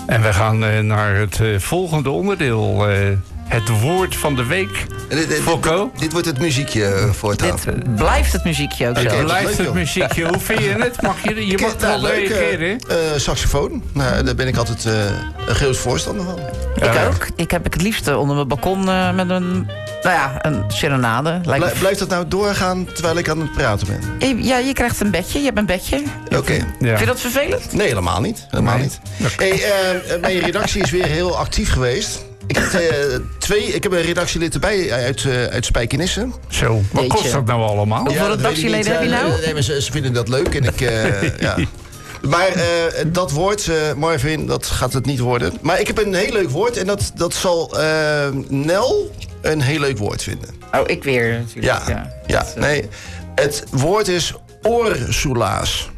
En we gaan naar het volgende onderdeel. Het woord van de week. Fokko? Dit wordt het muziekje voortaan. Dit blijft het muziekje ook zo. Het blijft het muziekje. Hoe vind je het? Je mag wel reageren. Saxofoon. Nou, daar ben ik altijd een groot voorstander van. Ik ook. Ik heb het liefst onder mijn balkon met een serenade. Blijft dat nou doorgaan terwijl ik aan het praten ben? Ja, je krijgt een bedje. Je hebt een bedje. Oké. Ja. Vind je dat vervelend? Nee, helemaal niet. Niet. Hey, mijn redactie is weer heel actief geweest. Ik heb een redactielid erbij uit Spijkenisse. Zo, wat kost dat nou allemaal? Hoeveel redactieleden heb je nou? Nee, maar ze vinden dat leuk en ik... ja. Maar dat woord, Marvin, dat gaat het niet worden. Maar ik heb een heel leuk woord en dat zal Nel een heel leuk woord vinden. Oh, ik weer natuurlijk. Nee. Het woord is oorsoelaas.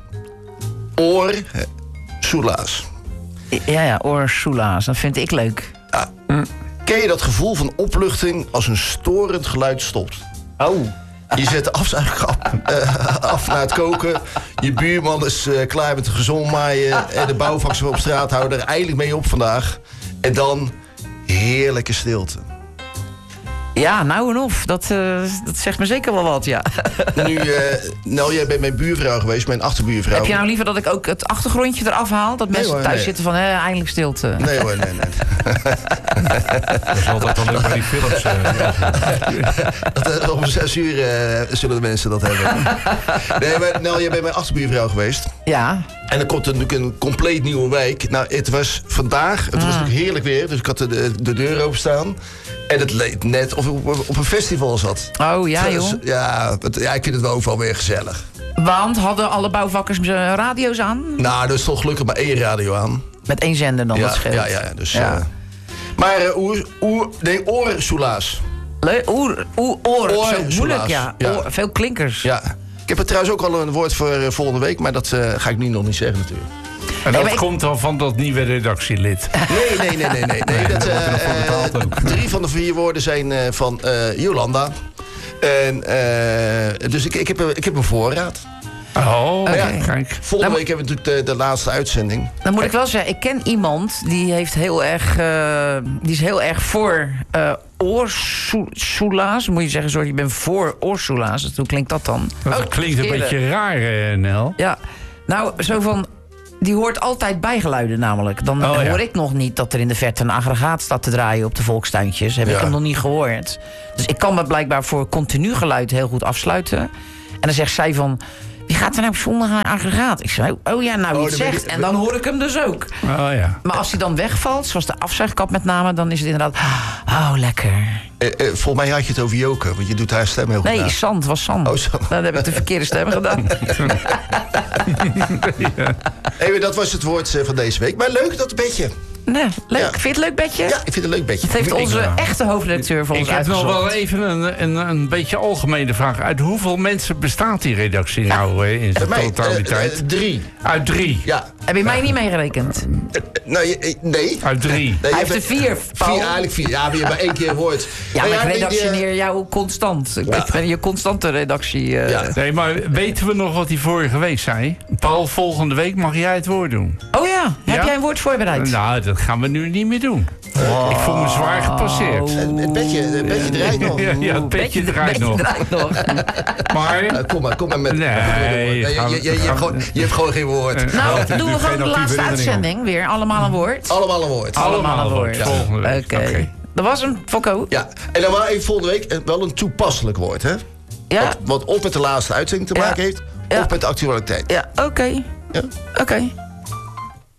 Oorsoelaas. Ja, oorsoelaas. Dat vind ik leuk. Ja. Ken je dat gevoel van opluchting als een storend geluid stopt? Oh. Je zet de afzuigkap af na het koken. Je buurman is klaar met de gezondmaaien. En de bouwvakkers op straat houden er eindelijk mee op vandaag. En dan heerlijke stilte. Ja, nou en of. Dat zegt me zeker wel wat, ja. Nu, Nel, jij bent mijn buurvrouw geweest, mijn achterbuurvrouw. Heb je nou liever dat ik ook het achtergrondje eraf haal? Dat mensen thuis zitten van, eindelijk stilte. Nee hoor, nee. Dat is altijd wel leuk bij die films. Om 6 uur zullen de mensen dat hebben. Nee, maar Nel, jij bent mijn achterbuurvrouw geweest. Ja. En dan komt er natuurlijk een compleet nieuwe wijk. Nou, het was vandaag, het was natuurlijk heerlijk weer. Dus ik had de deur openstaan. En het leek net of ik op een festival zat. Oh, ja, joh. Ja, ik vind het wel overal weer gezellig. Want hadden alle bouwvakkers radio's aan? Nou, er stond gelukkig maar 1 radio aan. Met 1 zender dan, dat scheelt. Ja, dus... Ja. Maar oorsoelaas. Oor, zo moeilijk, ja. Veel klinkers. Ja. Ik heb er trouwens ook al een woord voor volgende week, maar dat ga ik nu nog niet zeggen natuurlijk. En dat komt dan van dat nieuwe redactielid? Nee. Dat, 3 van de 4 woorden zijn van Jolanda. En, dus ik heb een voorraad. Oh, kijk. Volgende week hebben we natuurlijk de laatste uitzending. Dan moet ik wel zeggen, ik ken iemand die heeft die is heel erg voor oorsoelaas. Moet je zeggen, sorry, je bent voor oorsoelaas. Dus hoe klinkt dat dan? Dat klinkt een beetje raar, Nel. Ja, nou, zo van... Die hoort altijd bijgeluiden namelijk. Dan hoor ik nog niet dat er in de verte een aggregaat staat te draaien op de volkstuintjes. Heb ik hem nog niet gehoord. Dus ik kan me blijkbaar voor continu geluid heel goed afsluiten. En dan zegt zij van... Wie gaat er nou zonder haar aggregaat? Ik zei, iets zegt. En dan hoor ik hem dus ook. Oh, ja. Maar als hij dan wegvalt, zoals de afzuigkap met name... dan is het inderdaad, lekker. Volgens mij had je het over Joke, want je doet haar stem heel goed. Nee, Sand, was Sand. Oh, Sand. Dan heb ik de verkeerde stem gedaan. Hey, dat was het woord van deze week. Maar leuk, dat bedje. Nee, leuk. Ja. Vind je het leuk bedje? Ja, ik vind het een leuk bedje. Het heeft onze echte hoofdredacteur voor ons uitgezocht. Ik heb nog wel even een beetje algemene vraag. Uit hoeveel mensen bestaat die redactie nou in zijn totaliteit? 3. Uit 3? Ja. Heb je mij niet meegerekend? Nee. Uit 3? Hij heeft er 4, Paul. 4, eigenlijk 4. Ja, weer maar 1 keer woord. Ja, maar ik redactioneer jou constant. Ik ben je constante redactie. Nee, maar weten we nog wat hij vorige week zei? Paul, volgende week mag jij het woord doen. Oh ja, heb jij een woord voorbereid? Nou, dat gaan we nu niet meer doen. Ik voel me zwaar gepasseerd. Het bedje draait nog. Ja, het bedje draait nog. Maar... Kom maar met... Nee. Je hebt gewoon geen woord. Nou, doen we gewoon de laatste uitzending weer. Allemaal een woord. Allemaal een woord. Allemaal een woord. Volgende week. Oké. Dat was hem, Fokko. Ja, en dan wel even volgende week wel een toepasselijk woord, hè? Ja. Wat of met de laatste uitzending te maken heeft, of met de actualiteit. Ja, oké. Ja? Oké.